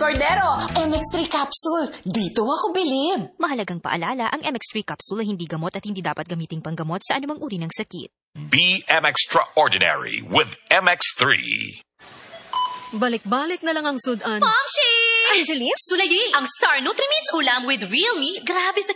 Cordero. MX3 capsule. Dito ako bilib. Mahalagang paalala, ang MX3 capsule ay hindi gamot at hindi dapat gamiting panggamot sa anumang uri ng sakit. Be extraordinary with MX3. Balik-balik na lang ang sudan. Momshi! Angeline, Sulayi, ang Star Nutrimits ulam with real meat. Grabe sa